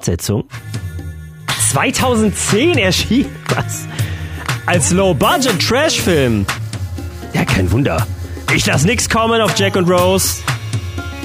Fortsetzung? 2010 erschien was? Als Low-Budget-Trash-Film. Ja, kein Wunder. Ich lass nix kommen auf Jack und Rose.